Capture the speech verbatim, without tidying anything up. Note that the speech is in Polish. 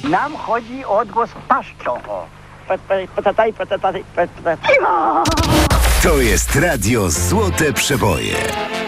Nam chodzi o odgłos paszczą. O. Patataj, patataj, patataj. To jest radio Złote Przeboje.